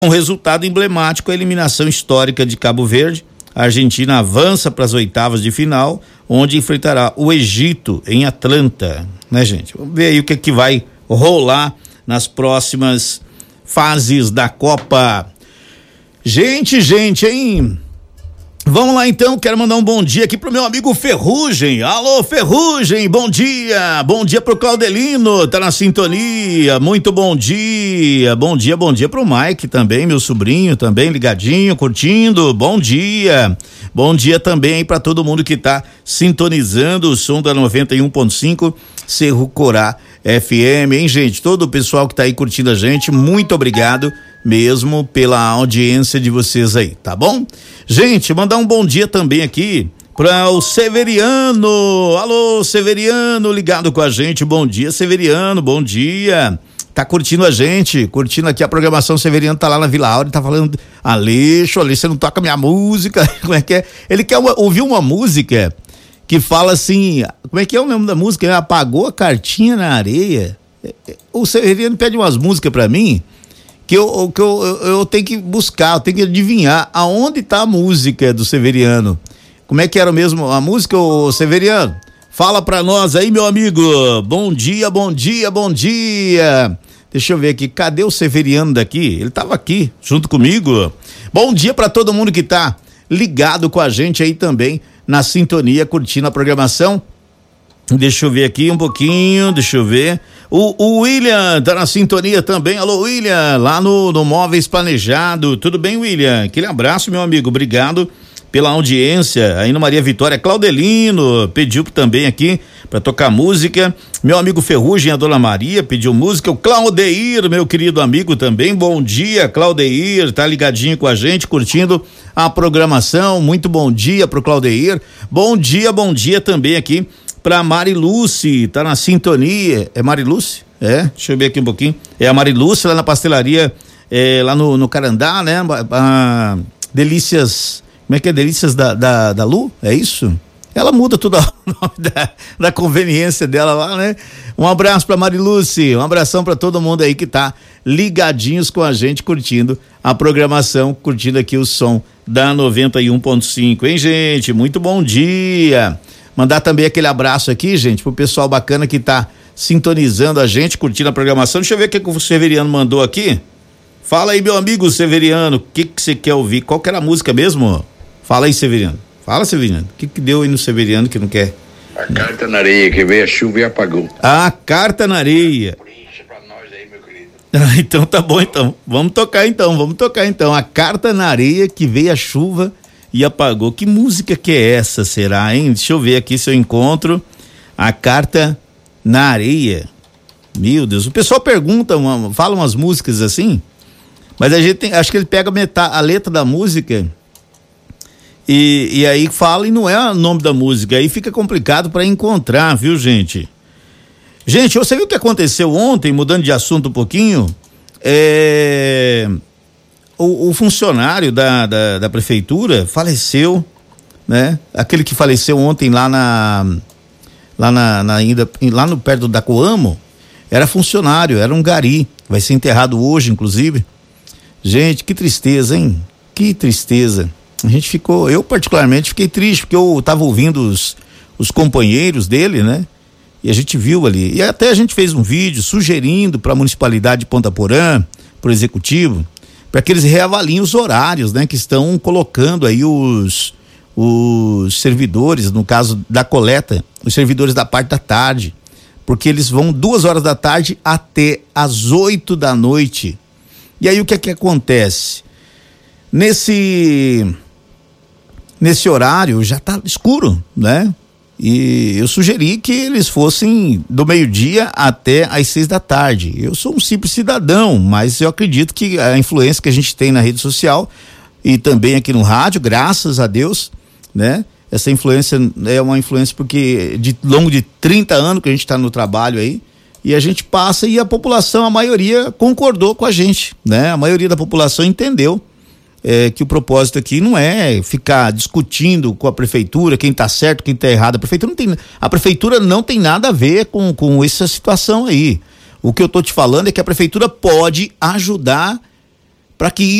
Um resultado emblemático, a eliminação histórica de Cabo Verde. A Argentina avança para as oitavas de final, onde enfrentará o Egito em Atlanta, né, gente? Vamos ver aí o que vai rolar nas próximas fases da Copa. Gente, hein? Vamos lá então, quero mandar um bom dia aqui pro meu amigo Ferrugem. Alô, Ferrugem, bom dia pro Claudelino, tá na sintonia, muito bom dia pro Mike também, meu sobrinho também ligadinho, curtindo, bom dia também aí pra todo mundo que tá sintonizando o som da 91.5 Cerro Corá FM, hein, gente? Todo o pessoal que tá aí curtindo a gente, muito obrigado mesmo pela audiência de vocês aí, tá bom? Gente, mandar um bom dia também aqui para o Severiano. Alô, Severiano, ligado com a gente. Bom dia, Severiano, bom dia. Tá curtindo a gente, curtindo aqui a programação. Severiano tá lá na Vila Áurea, tá falando: Aleixo, você não toca minha música. Como é que é? Ele quer ouvir uma música que fala assim, como é que é o nome da música? Apagou a cartinha na areia. O Severiano pede umas músicas pra mim que eu tenho que buscar, eu tenho que adivinhar aonde tá a música do Severiano. Como é que era mesmo a música, ô Severiano? Fala pra nós aí, meu amigo. Bom dia. Deixa eu ver aqui, cadê o Severiano daqui? Ele tava aqui, junto comigo. Bom dia pra todo mundo que tá ligado com a gente aí também, na sintonia, curtindo a programação. Deixa eu ver aqui um pouquinho, O William tá na sintonia também. Alô, William, lá no Móveis Planejado. Tudo bem, William? Aquele abraço, meu amigo. Obrigado pela audiência. Aí no Maria Vitória, Claudelino pediu também aqui para tocar música. Meu amigo Ferrugem, a Dona Maria, pediu música. O Claudeir, meu querido amigo também. Bom dia, Claudeir. Tá ligadinho com a gente, curtindo a programação. Muito bom dia pro Claudeir. Bom dia também aqui pra Mariluce, tá na sintonia. É Mariluce? Deixa eu ver aqui um pouquinho. É a Mariluce lá na pastelaria, lá no Carandá, né? Delícias, como é que é? Delícias da Lu? É isso? Ela muda tudo o nome da conveniência dela lá, né? Um abraço pra Mariluce, um abração pra todo mundo aí que tá ligadinhos com a gente, curtindo a programação, curtindo aqui o som da 91.5, hein, gente? Muito bom dia. Mandar também aquele abraço aqui, gente, pro pessoal bacana que tá sintonizando a gente, curtindo a programação. Deixa eu ver o que o Severiano mandou aqui. Fala aí, meu amigo Severiano, o que você quer ouvir? Qual que era a música mesmo? Fala aí, Severiano. Fala, Severiano. O que deu aí no Severiano que não quer? A carta na areia, que veio a chuva e apagou. A carta na areia. Pra nós aí, meu querido. Então tá bom, então. Vamos tocar então. A carta na areia, que veio a chuva e apagou. Que música que é essa, será, hein? Deixa eu ver aqui se eu encontro. A carta na areia. Meu Deus, o pessoal pergunta, fala umas músicas assim, mas a gente acho que ele pega a letra da música e aí fala e não é o nome da música, aí fica complicado para encontrar, viu, gente? Gente, você viu o que aconteceu ontem, mudando de assunto um pouquinho? O funcionário da prefeitura faleceu, né? Aquele que faleceu ontem lá no perto da Coamo, era funcionário, era um gari, vai ser enterrado hoje, inclusive. Gente, que tristeza, hein? Que tristeza. Eu particularmente fiquei triste, porque eu tava ouvindo os companheiros dele, né? E a gente viu ali, e até a gente fez um vídeo sugerindo para a municipalidade de Ponta Porã, pro executivo, para que eles reavaliem os horários, né? Que estão colocando aí os servidores, no caso da coleta, os servidores da parte da tarde, porque eles vão 2 horas da tarde até as 8 da noite. E aí o que é que acontece? Nesse horário já tá escuro, né? E eu sugeri que eles fossem do meio-dia até às 6 da tarde. Eu sou um simples cidadão, mas eu acredito que a influência que a gente tem na rede social e também aqui no rádio, graças a Deus, né? Essa influência é uma influência porque de longo de 30 anos que a gente está no trabalho aí, e a gente passa e a população, a maioria concordou com a gente, né? A maioria da população entendeu que o propósito aqui não é ficar discutindo com a prefeitura quem está certo, quem está errado. A prefeitura não tem nada a ver com essa situação aí. O que eu tô te falando é que a prefeitura pode ajudar para que